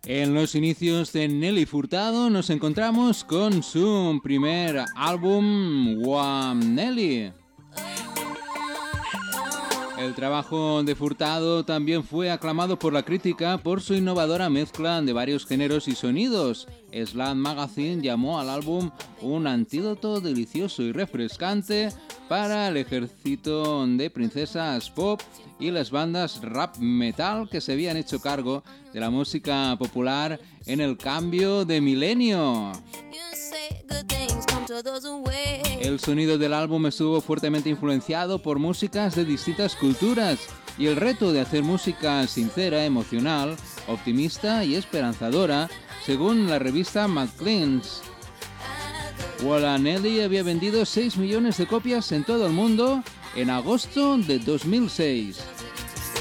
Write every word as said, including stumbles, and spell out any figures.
En los inicios de Nelly Furtado nos encontramos con su primer álbum, Wow Nelly. El trabajo de Furtado también fue aclamado por la crítica por su innovadora mezcla de varios géneros y sonidos. Slam Magazine llamó al álbum un antídoto delicioso y refrescante para el ejército de princesas pop y las bandas rap metal que se habían hecho cargo de la música popular en el cambio de milenio. El sonido del álbum estuvo fuertemente influenciado por músicas de distintas culturas y el reto de hacer música sincera, emocional, optimista y esperanzadora, según la revista Maclean's. Wow Nelly había vendido seis millones de copias en todo el mundo en agosto de dos mil seis.